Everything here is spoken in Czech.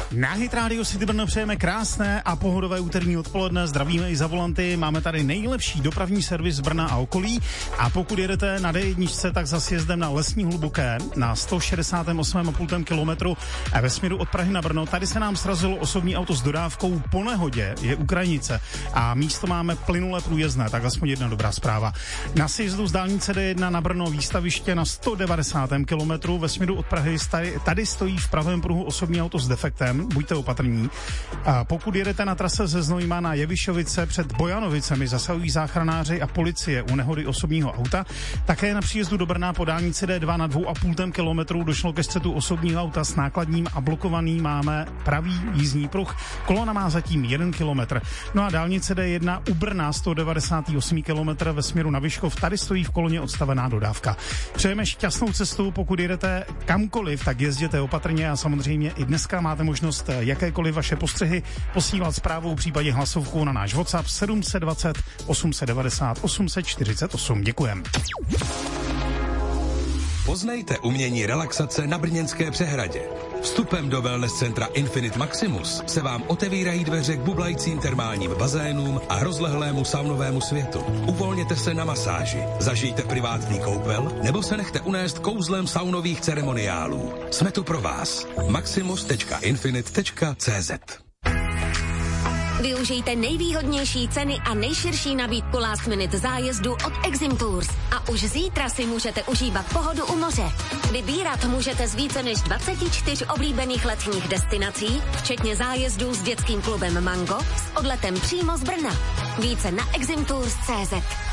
Na Hit Radio City Brno přejeme krásné a pohodové úterní odpoledne, zdravíme i za volanty, máme tady nejlepší dopravní servis Brna a okolí a pokud jedete na D1, tak za sjezdem na Lesní Hluboké na 168,5 kilometru a ve směru od Prahy na Brno, tady se nám srazilo osobní auto s dodávkou po nehodě, je Ukrajinice a místo máme plynule průjezdné, tak aspoň jedna dobrá zpráva. Na sjezdu z dálnice D1 na Brno výstaviště na 190. kilometru ve směru od Prahy tady stojí v pravém pruhu osobní auto s defektem, buďte opatrní. A pokud jedete na trase ze Znojma na Jevišovice před Bojanovicemi, zasahují záchranáři a policie u nehody osobního auta. Také na příjezdu do Brna po dálnici D2 na 2,5 kilometru došlo ke střetu osobního auta s nákladním a blokovaný máme pravý jízdní pruh. Kolona má zatím 1 kilometr. No a dálnice D1 u Brna 198 kilometr ve směru na Vyškov. Tady stojí v koloně odstavená dodávka. Přejeme šťastnou cestu, pokud jedete kamkoliv, tak jezděte opatrně a samozřejmě i dneska máte možnost jakékoliv vaše postřehy posílat zprávou, v případě hlasovkou na náš WhatsApp 720 890 848. Děkujem. Poznejte umění relaxace na Brněnské přehradě. Vstupem do wellness centra Infinite Maximus se vám otevírají dveře k bublajícím termálním bazénům a rozlehlému saunovému světu. Uvolněte se na masáži, zažijte privátní koupel nebo se nechte unést kouzlem saunových ceremoniálů. Jsme tu pro vás. maximus.infinite.cz. Využijte nejvýhodnější ceny a nejširší nabídku last minute zájezdu od Exim Tours. A už zítra si můžete užívat pohodu u moře. Vybírat můžete z více než 24 oblíbených letních destinací, včetně zájezdů s dětským klubem Mango s odletem přímo z Brna. Více na eximtours.cz.